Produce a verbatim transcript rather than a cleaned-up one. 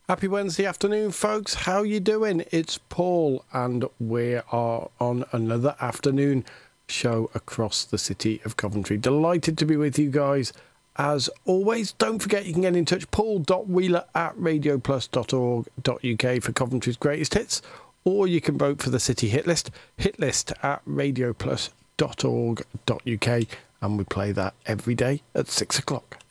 Happy Wednesday afternoon, folks. How you doing? It's Paul, and we are on another afternoon show across the city of Coventry. Delighted to be with you guys. As always, don't forget you can get in touch, paul dot wheeler at radio plus dot org dot u k for Coventry's greatest hits, or you can vote for the city hit list, hitlist at radio plus dot org dot u k, and we play that every day at six o'clock.